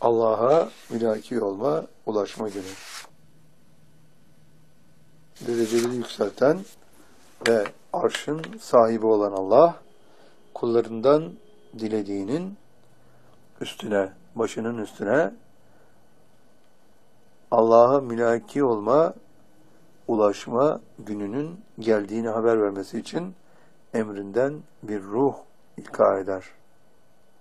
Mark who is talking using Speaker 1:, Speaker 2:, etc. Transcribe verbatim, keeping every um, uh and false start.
Speaker 1: Allah'a mülaki olma, ulaşma günü. Dereceleri yükselten ve arşın sahibi olan Allah, kullarından dilediğinin üstüne, başının üstüne Allah'a mülaki olma, ulaşma gününün geldiğini haber vermesi için emrinden bir ruh ilka eder.